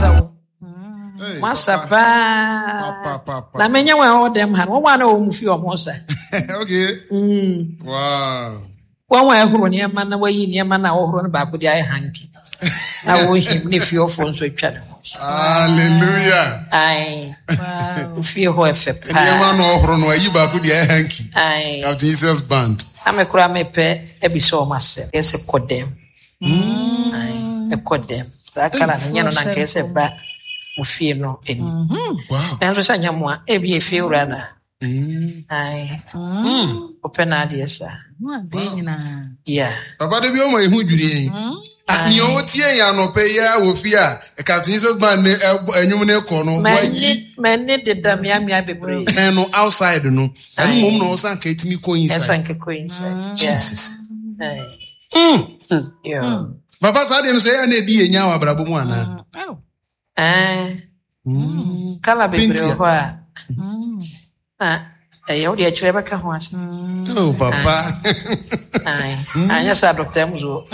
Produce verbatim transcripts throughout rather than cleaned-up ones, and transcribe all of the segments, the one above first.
masa masa pa na menya wa ho dem ha wo wa na o mu fi o mo sa okay mm wow wa wa ehuro ne ma na wayi ne ma na wo horo ne ba ko di ai hanki na wo him ne fi ofo nso twa. Hallelujah. Aye. Wow. Feel how effect. And the man of Ron, why you back with your hanky? Aye. Of Jesus band. I'm a crame pe ebiso myself. Yes, a codem. Aye. A codem. So I can't know na case ba mufie no eni. Wow. Na nso sanya mo a ebi efie ura na. Aye. Open idea sir. Yeah. Papa de bi o mo ehu dwure yin. Ani o tie ya no pe ya wo fi a Captain Jesus man enyum ne ko no wayi men ne de dam ya mia bebre no outside no ani mom no san ka etimi ko inside san ka ko inside Jesus mm yeah Papa sa de no say na di enya wa brabo mu ana eh kala bebre ho a ah eh o de chire baka ho asa oh papa ai anya sa doctor muzo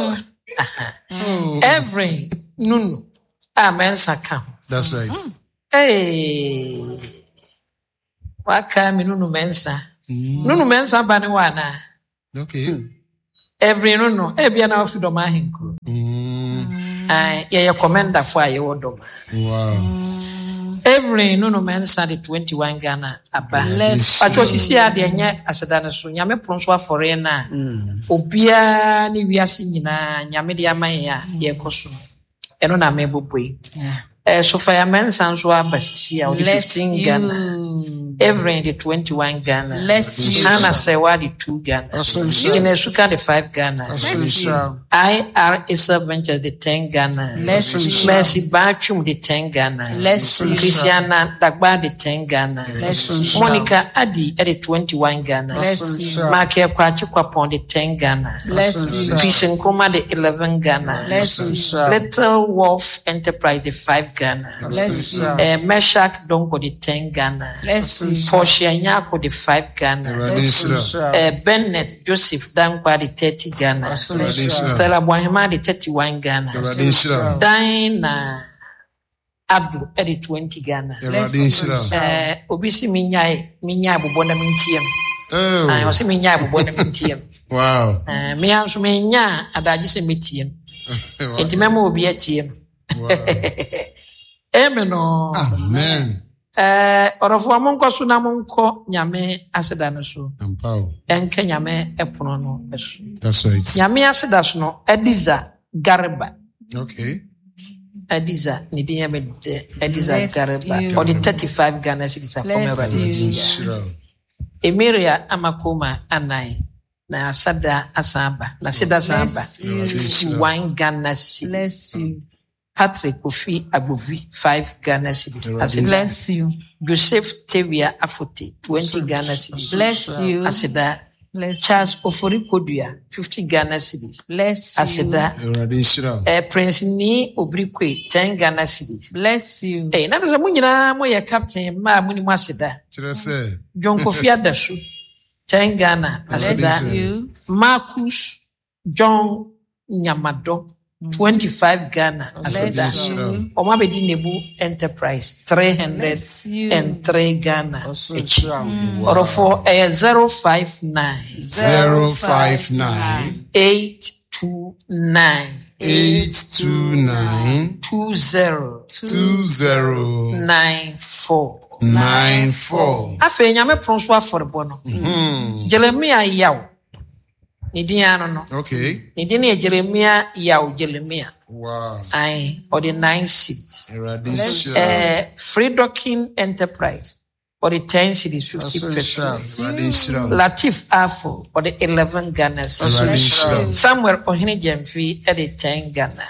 oh. Every nunu amen saka. That's right. Mm. Hey, waka mi nunu mensa. Mm. Nunu mensa bani wana. Okay. Mm. Every nunu ebi na ofi do ma hinku. Mm. Ah, ye ye commander for aye wodoma. Wow. Every nunu mensa the twenty-one Ghana aba. Acho sisi ade enye aseda ne so nyame pronso afore na. Obia ni wiase nyina nyame de amaya ye koso. Eno na meboboi. Eh so fa ya mensa nso abasisi a fifteen Ghana. Every the twenty-one Ghana. Let's Hana sewa the two Ghana. Ine suka the five Ghana. I R Esa Venture the ten Ghana. Mercy Bachum the ten Ghana. Christiana Dagba the ten Ghana. Monica Adi at the twenty-one Ghana. Marke Kwachi Kwapon the ten Ghana. Christian Kuma the eleven Ghana. Little Wolf Enterprise the five Ghana. Meshach Donko the ten Ghana. Portia Nyako the five Ghana. Uh, Bennett Joseph Dankwa the thirty Ghana. Stella Bohema the thirty-one Ghana. Dina Abdu at the twenty Ghana. Uh, Obisi Minyai Minya Bubona Mintium. I was Minya Bubona Mintium. Wow. Uh, me answer Minya Adajis Mitium. And Memo will be a team. Amen. Amen. Eh orofo amonko so na monko nyame aseda no so empower enke nyame epono no eso. That's right. Nyame aseda so no Ediza Garba. Okay. Ediza ni dia me Ediza Garba or the thirty-five Ghana cedis akoma. Emiria Amakoma Anai na asada asaba na seda saba fifty-one Ghana cedis. Bless you. Patrick Kofi Abuvi, five Ghana cedis. Bless you. Joseph Tevia Afote, twenty Ghana cedis. Bless you. Aseda. Bless Charles Ofori Kodua, fifty Ghana cedis. Bless Aseda. you. Eh, Prince Ni Obrikwe, ten Ghana cedis. Bless you. Eh, na nza munyina mo ya captain ma muni mo aseda. Chirese. John Kofi Adasu, ten Ghana. Aseda. Bless you. Marcus John Nyamado. twenty-five Ghana. Bless you. Omabedi Nebu Enterprise, three hundred three Ghana. Or for a zero five nine. zero five nine. eight two nine. eight two nine. two zero. two zero. nine four. nine four. Afe nyame pronso for bono. Jeremiah Yaw. Nidiano no. Okay. Nidini Jeremiah Yaw Jeremiah. Wow. I or the nine cities. Uh, Free Docking Enterprise or the ten cities fifty percent. Latif Afo or the eleven Ghana. Samuel Ohene Jemfi at the ten Ghana.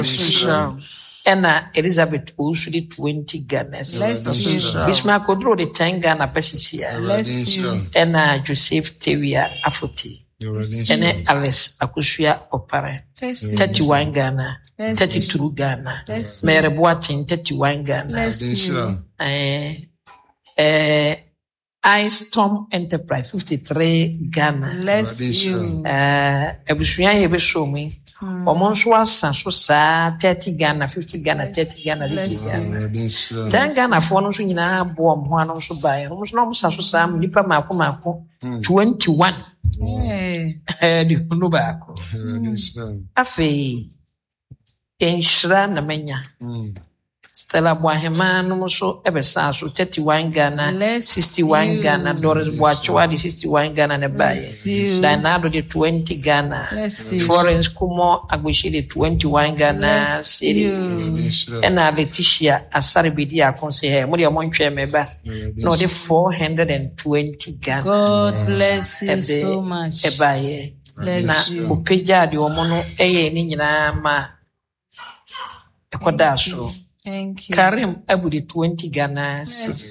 Anna Elizabeth Usudi twenty Ghana. Bismarck Odro the ten Ghana Pesisia. Anna Joseph Tevia Afote. Ene Alice Akushia Opare. thirty-one Ghana. thirty-two Ghana. Mary Boatin thirty-one Ghana. Eh eh Ice Storm Enterprise fifty-three Ghana. Bless you. Eh Ebusuya Yebeshomi Omo nso asa so saa thirty Ghana, fifty Ghana, thirty Ghana, fifty Ghana. ten Ghana for no so nyina bo om ho ano so bae. No so no sa so saa nipa maako maako twenty-one. Eh di no baako. Afi enshira na menya. Stella Boahema no so ebesa so thirty-one Ghana, sixty-one Ghana, Doris Boachwa di sixty-one Ghana ne bae. Danado di twenty Ghana, Florence Kumo Agbeshi di twenty-one Ghana city. Ena Letitia Asare Bidi akonse he mo de mo ntwe meba. No di four hundred twenty Ghana. God bless you so much. Ebaye. Bless you. Na opeja di omo no eye ni nyina ma ekoda so. Thank you. Karim Abudi twenty Ghana.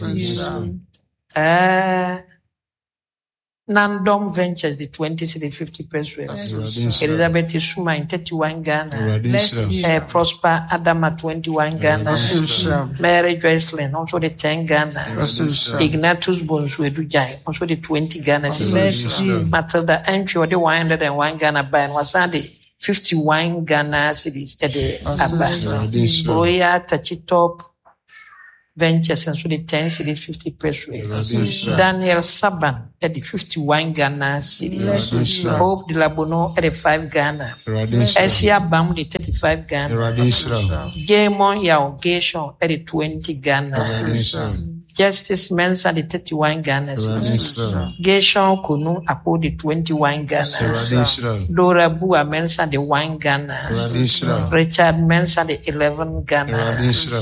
Uh, Nandom Ventures the twenty city fifty pesos. Elizabeth Isuma in thirty-one Ghana. Bless you. Uh, Prosper Adama twenty-one Ghana. Mary Joycelyn also the ten Ghana. Ignatius Bonsuedu Jai also the twenty Ghana. Bless you. Matilda Entry or the one hundred and one Ghana by and was the fifty-one Ghana cities at the Abba. Roya Tachitop Ventures and so the ten cities, fifty pesos. Daniel Saban at the fifty-one Ghana cities. Hope de Labono at the five Ghana. Asia Bam the thirty-five Ghana. Gaemon Yao Gation at the twenty Ghana. Justice Mensa the thirty-one Ghana. Gation Kunu Apo the twenty-one Ghana. Dora Bua Mensa the one Ghana. Richard Mensa the eleven Ghana.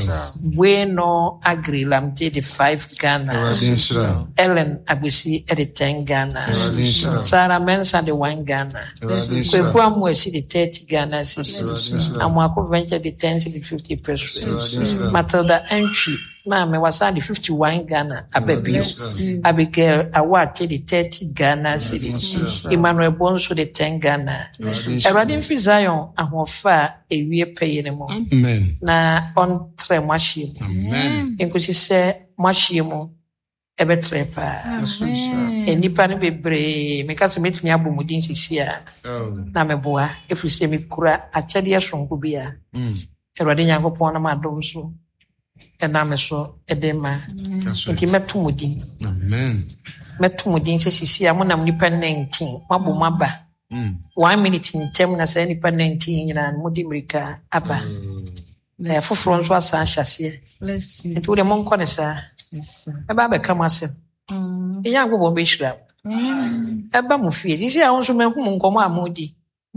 Bueno Agri Lamte the five Ghana. Ellen Abusi at the ten Ghana. Sarah Mensa the one Ghana. Kwekwa Mwesi the thirty Ghana. Amwako Venture the ten the fifty pesos. Matilda Entry Mama was the fifty-one Ghana, Ababio, Abigail, Awate, the thirty Ghana city, Emmanuel Bonso, the ten Ghana. A radin Fizayon, and one far a year pay anymore. Amen. Na on tre machine. Amen. In which she said, Machimo, a better pa. And Nipan be brave, because meet me abu mudin sia. Nameboa, if you say me kura, a chadia from Gubia. A radin yango pona madoso. Ename so edema nti metumudi amen metumudi nse sisi amona nipa nineteen mabo maba one minute in tem na say nipa nineteen nyina mudi mrika aba na foforo nso asa hyase Bless you. nti wo de monko ne sa eba be kama se enya agbo be hira eba mu fie sisi a wonso menhu nkomo amodi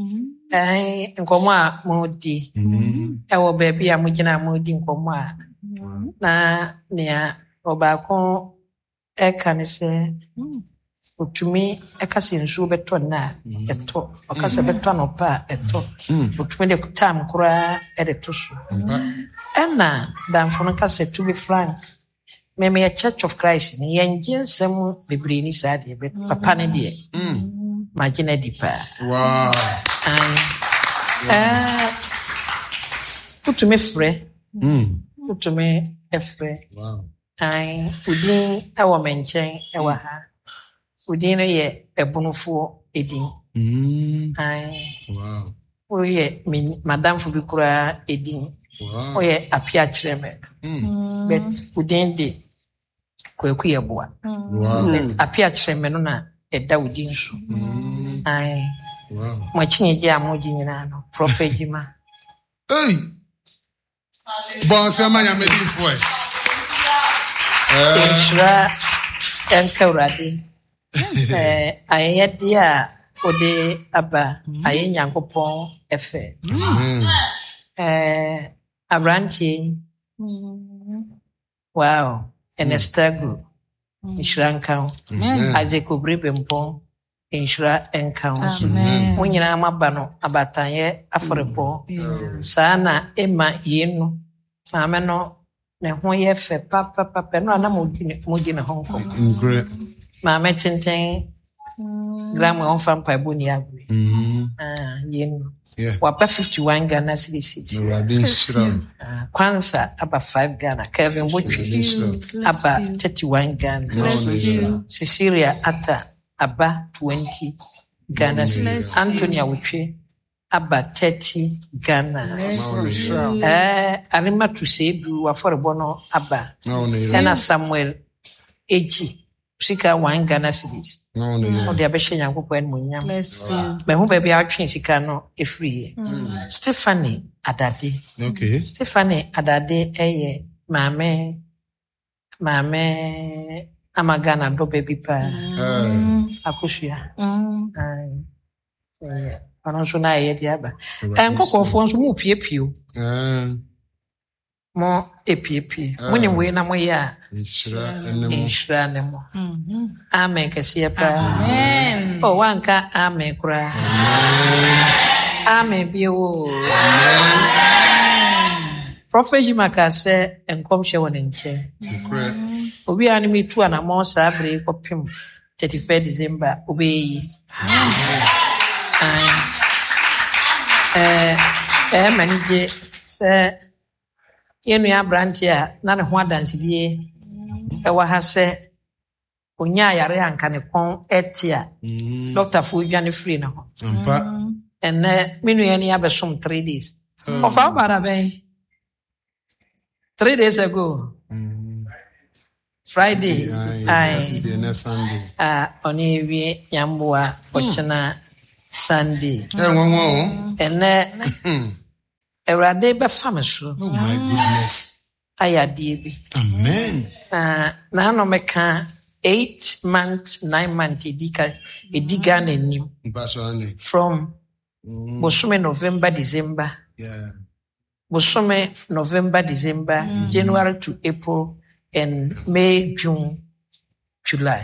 eh nkomo amodi e wo be bia mugina amodi nkomo a na nea obako eka ne se otumi eka se nsu beto na eto okasa beto no pa eto otumi de time kura edeto so ena danfo kasa to be frank me me Church of Christ ni yenje nsem bebre ni sa de bet papa ne de magina di pa wow eh otumi frɛ utumi efre wow ai udin awo menchen ewa ha udin no ye ebunufo edin mm ai wow oye madam fu bi kura edin wow oye apia kireme mm bet udin de kweku ye boa wow apia kireme no na eda udin so ai wow mo chinye je amoji nyina no prophet jima hey bon c'est ma nyame di foi eh shra enkaurade eh ayede a ode aba aye nyankopon efe eh abranchi wow enesta group ishranka Isaac Obribempo inshra encount munyina maba no abatanye aforebo sana ema yenu mama no ne ho ye fe papa papa no na modine modine Hong Kong great mama tenten gram on fam pa boni agwe ah yenu wapa fifty-one Ghana cedis radin shira kwanza aba five Ghana Kevin Butchi aba thirty-one Ghana Cecilia Ata aba twenty Ghana cedis Anthony Awuche aba thirty Ghana. Eh, Arima to say do affordable no aba. Sena Samuel Eji sika one Ghana cedis. No no. Odi abehye Nyankopon munyam. Bless you. Me hu ba bia atwen sika no efriye. Stephanie Adade. Okay. Stephanie Adade eye mame mame amagana do baby pa. Akushia. Mm. Eh. Ano so na ye dia ba. En kokofo nso mu piepio. Eh. Mo epiepie. Muni we na mo ya. Inshira enemo. Inshira enemo. Mhm. Amen kasiye pa. Amen. Oh wanka amen kura. Amen. Amen biwo. Amen. Prophet Jimaka se enkom hye won nche. Kura. Obi ani mi tu ana mo sa abre kopim thirty-first December obeyi. Amen. Eh eh manije se yenu ya brantia na ne ho adansidie e wa ha se onya yare anka ne kon etia doctor fu dwane free na ho ampa ene minu ya ni abesom three days of how bad be three days ago Friday I Saturday na Sunday ah oni wi nyamboa ochena Sunday eh won won ene Erade be fameso. Oh my goodness. Ayadie bi. Amen. Na na no meka eight months, nine months edika ediga na nim. From mm. Bosome November, December. Yeah. Bosome November, December, mm. January to April, and May, June, July.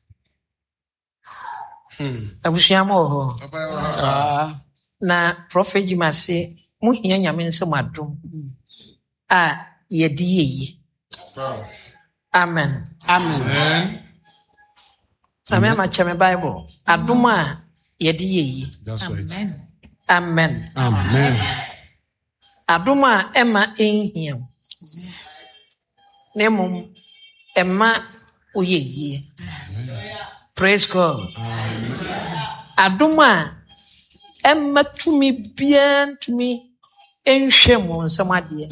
Hmm. Abusiamo ho. Ah. Na Prophet Jimase muhia nyame nsem adom a yedi yeyi. Amen. Amen. Amen. Ma cheme Bible. Adom a yedi yeyi. That's right. Amen. Amen. Adom a ema enhia. Nemum ema oyeyi. Praise God. Amen. Adom a ema tumi bian tumi enhwem nsɛmade.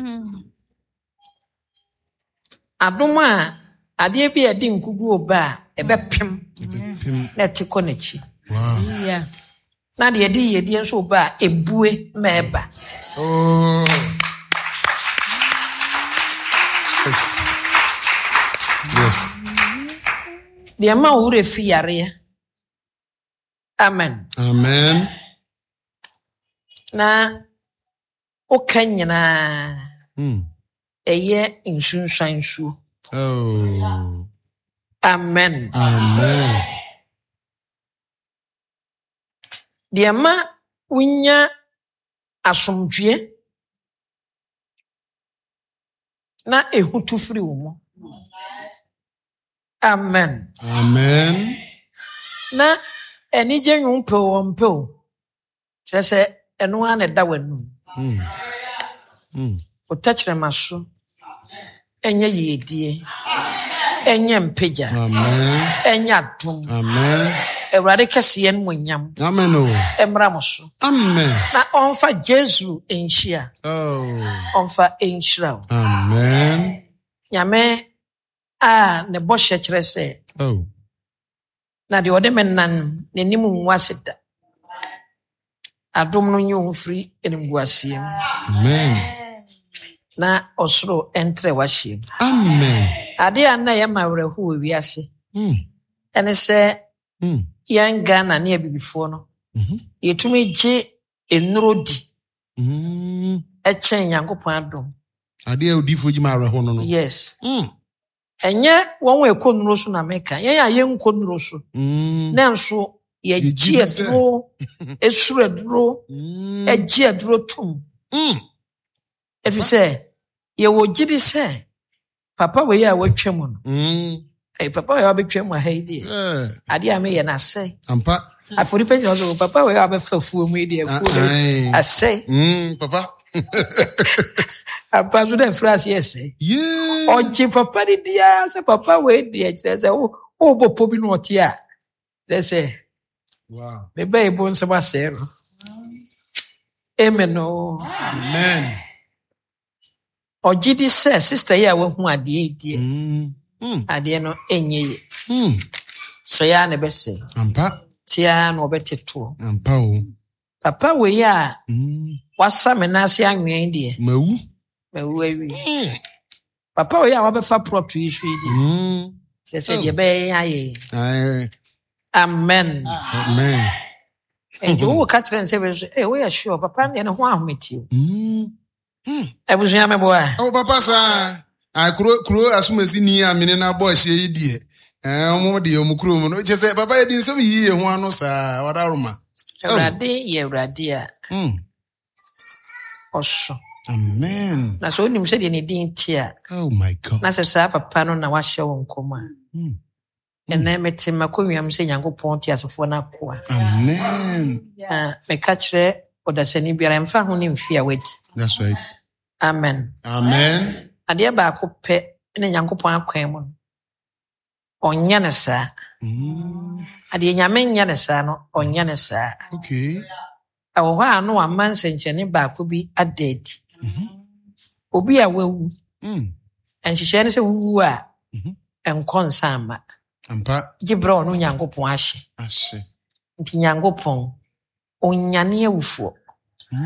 Adom a ade bi ade nkugu oba ebepem na tiko nachi. Wow. Yeah. Na de ade yedi nso oba ebue meba. Oh. Yes. Yes. De ma ure fi yare. Amen. Amen. Na okanyina mm eye insunsan su. Oh. Amen. Amen. De ma unya asomdwe na ehutu firi wo mo. Amen. Amen. Na enije nwumpe wo mpe o. Sese eno a na da wanu. Mm. Mm. O tachere maso. Enye yedie. Enye mpeja. Amen. Enye adom. Amen. Ewrade kese en munyam. Amen o. Emra moso. Amen. Na onfa Jesu enhia. Oh. Onfa enhira. Amen. Nyame a ne bo hye kire se. Oh. Na de ode mennan ne nimu nwaseda. Adom no nyu free enimguasiem. Amen. Na osoro entre wahiem. Amen. Ade anna ye mawrehu wiase. Mm. Ene se mm. yan Ghana na ebibifo no. Mhm. Yetumi gye enurodi. Mhm. Echen Nyankopon adom. Ade odifo gima awreho no no. Yes. Mm. Enye won we konuro so na meka. Yen ya ye nkonuro so. Mm. Na nso ye gye aduro esuru aduro egye aduro tum. Mm. Efi se ye wo gidi se papa we ya watwam no. Mm. Eh papa ya betwam ha idi. Eh. Ade a me ye na sei. Ampa. Afori pe no papa we ya be fafuo mu idi afuo. Asei. Mm, papa. Apa so the phrase yes. Yeah. Oji papa di dia se papa we dia kire se o o bopo bi no oti a. Let's say wow. Me be ebo nsema se no. Amen. Oh. Amen. Ojidi say sister ya we hu ade die. Mm. Mm. Ade no enye. Mm. So ya ne be say. Ampa. Tia no beteto. Ampa o. Papa we ya. Mm. Wasa me na ase anwen die. Mawu. Mawu awi. Mm. Papa we ya wa be fa prop to issue die. Mm. Say say de be aye. Aye. Amen. Amen. And you catch and say, hey, we are sure, Papa, and one with you. Mm. Mm. I was young, boy. Oh, Papa, sir. I crow, crow, as soon as you near me in our boy, she dear. Eh, more dear, Mukrum. Just say, Papa, I didn't some year, one or sir, what are ma? Radi, ye radia. Hmm. Also. Amen. That's what you said in a dean tear. Oh, my God. That's a sap pano na washa on coma. And then met him, Macumium saying, Yango Ponti as a phone. Amen. Uh, me catch there, or the Senibia and found him fear with. That's right. Amen. Amen. A dear Baco pet in a Yanko Pon Quemon. On Yanasa. A dear Yaman Yanasano, on Yanasa. Okay. Our one no a man sent Jenny back would be a dead. Obi a will, and she shan't say who are and consama. Ampa. Gibro no Yango Poashi. I say. Yango Pon. On Yania Ufo.